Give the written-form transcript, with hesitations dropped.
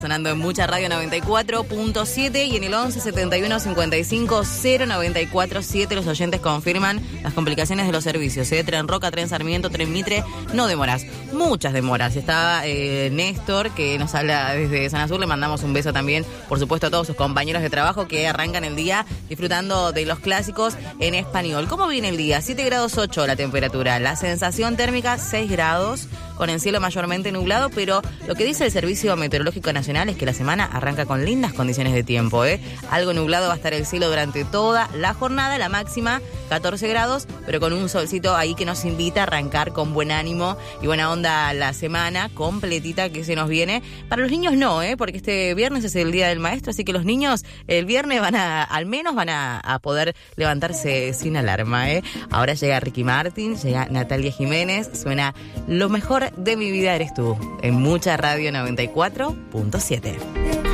Sonando en Mucha Radio 94.7 y en el 11 71 55 094 7 los oyentes confirman las complicaciones de los servicios. Tren Roca, Tren Sarmiento, Tren Mitre, no demoras, muchas demoras. Está Néstor, que nos habla desde Zona Sur, le mandamos un beso también, por supuesto, a todos sus compañeros de trabajo que arrancan el día disfrutando de los clásicos en español. ¿Cómo viene el día? 7 grados 8 la temperatura, la sensación térmica 6 grados, con el cielo mayormente nublado, pero lo que dice el Servicio Meteorológico Nacional es que la semana arranca con lindas condiciones de tiempo. Algo nublado va a estar el cielo durante toda la jornada, la máxima 14 grados, pero con un solcito ahí que nos invita a arrancar con buen ánimo y buena onda la semana completita que se nos viene. Para los niños no, porque este viernes es el Día del Maestro, así que los niños el viernes al menos van a poder levantarse sin alarma. Ahora llega Ricky Martin, llega Natalia Jiménez, suena Lo mejor de mi vida eres tú, en Mucha Radio 94.7.